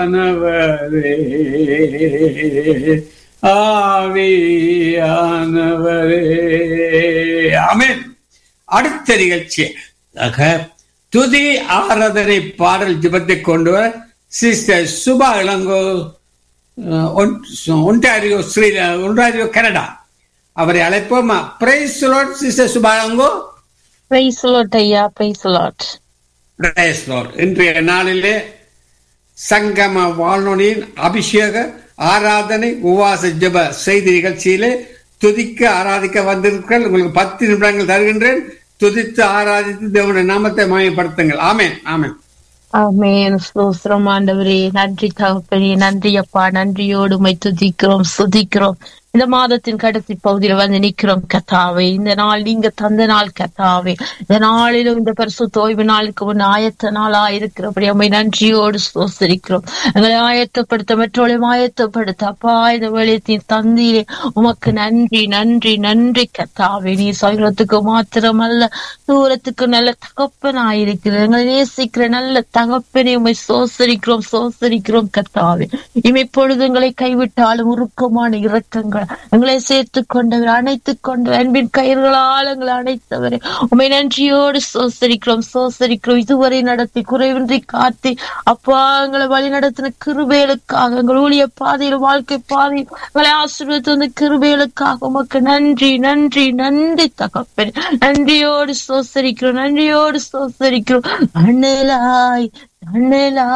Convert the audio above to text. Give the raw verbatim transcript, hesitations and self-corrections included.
ஆவியானவரே ஆவியானவரே. ஆமென். அடுத்த நிகழ்ச்சி துதி ஆராதனை பாடல் ஜெபத்தை கொண்டு வர sister Subha Ilango, Ontario Sri Ontario Canada, அவரை அழைப்போமா? Praise the Lord sister Subha Ilango. Praise the Lord ஐயா, praise the Lord. Praise the Lord. இன்றைய நாளிலே சங்கம வானொலியின் அபிஷேக ஆராதனை உபவாச ஜெப செய்தி நிகழ்ச்சியிலே துதிக்க ஆராதிக்க வந்திருக்கிறேன். உங்களுக்கு பத்து நிமிடங்கள் தருகின்றேன். துதித்து ஆராதித்து தேவனுடைய நாமத்தை மகிமைப்படுத்துங்கள். ஆமென், ஆமென், ஆமென். ஸ்தோத்திரம் ஆண்டவரே, நன்றி தகப்பனே, நன்றி அப்பா, நன்றியோடு உம்மை துதிக்கிறோம், ஸ்துதிக்கிறோம். இந்த மாதத்தின் கடைசி பகுதியில வந்து நிக்கிறோம் கர்த்தாவே. இந்த நாள் நீங்க தந்த நாள் கர்த்தாவே. இந்த நாளிலும் இந்த பரிசுத்த ஓய்வு நாளுக்கு முன் ஆயத்த நாளா இருக்கிறபடி அம்மை நன்றியோடு ஸ்தோத்திரிக்கிறோம். எங்களை ஆயத்தப்படுத்த மற்றவர்களையும் ஆயத்தப்படுத்த அப்பா இந்த வேளையத்தின் தந்தீரே உமக்கு நன்றி, நன்றி, நன்றி கர்த்தாவே. நீ சகலத்துக்கு மாத்திரமல்ல தூரத்துக்கு நல்ல தகப்பனாயிருக்கிற எங்களை நேசிக்கிற நல்ல தகப்பனை உம்மை சோசரிக்கிறோம், சோசரிக்கிறோம் கர்த்தாவே. இமைப்பொழுது எங்களை கைவிட்டாலும் உருக்கமான இரக்கங்கள் எங்களை சேர்த்துக் கொண்டவர், அணைத்துக் கொண்டவர், அன்பின் கயிர்களால் எங்களை அணைத்தவரை உண்மை நன்றியோடு சோசரிக்கிறோம், சோசரிக்கிறோம். இதுவரை நடத்தி குறைவின்றி காத்தி அப்பா எங்களை வழி நடத்தின கிருபைகளுக்காக, எங்கள் ஊழிய பாதையில் வாழ்க்கை பாதையில் எங்களை ஆசீர்வதித்த அந்த கிருபைகளுக்காக உமக்கு நன்றி, நன்றி, நன்றி தகப்பன். நன்றியோடு சோசரிக்கிறோம், நன்றியோடு சோசரிக்கிறோம். அண்ணலாய் அண்ணலாய்